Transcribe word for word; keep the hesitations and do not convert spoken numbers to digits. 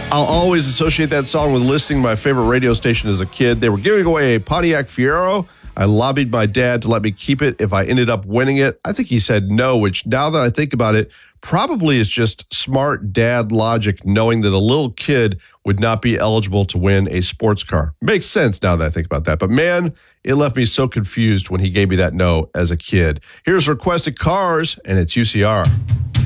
I'll always associate that song with listening to my favorite radio station as a kid. They were giving away a Pontiac Fiero. I lobbied my dad to let me keep it if I ended up winning it. I think he said no, which now that I think about it, probably is just smart dad logic, knowing that a little kid would not be eligible to win a sports car. Makes sense now that I think about that. But man, it left me so confused when he gave me that no as a kid. Here's Requested Cars, and it's U C R.